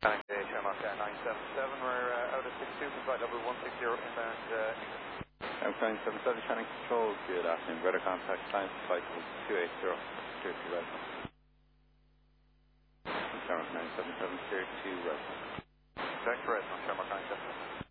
Shamrock 977, we're out of 62, flight level 160 inbound. Shamrock 977, Shannon Control, good afternoon. Radar contact, science flight level 280, clear to Redmond. Shamrock 977, clear to Redmond. Back to Redmond, Shamrock 977.